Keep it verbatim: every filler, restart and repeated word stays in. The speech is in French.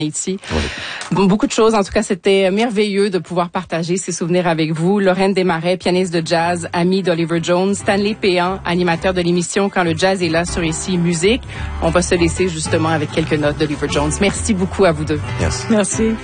Haïti. Oui. Beaucoup de choses. En tout cas, c'était merveilleux de pouvoir partager ces souvenirs avec vous. Lorraine Desmarais, pianiste de jazz, amie d'Oliver Jones. Stanley Péan, animateur de l'émission Quand le jazz est là sur Ici Musique. On va se laisser justement avec quelques notes d'Oliver Jones. Merci beaucoup à vous deux. Merci. Merci.